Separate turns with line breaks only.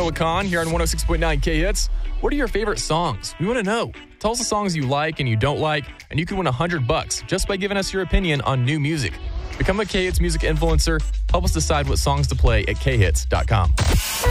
Lacan here on 106.9 K-Hits. What are your favorite songs? We want to know. Tell us the songs you like and you don't like, and you can win $100 just by giving us your opinion on new music. Become a K-Hits music influencer. Help us decide what songs to play at khits.com.